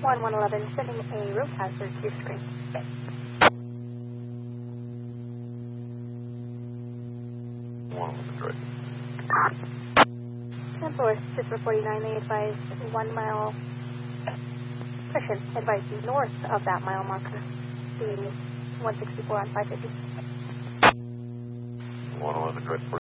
1111, sending a room hazard to your screen. Temple Super 49, they advise 1 mile, correction, advise north of that mile marker, being 164 on 550. 111, correct.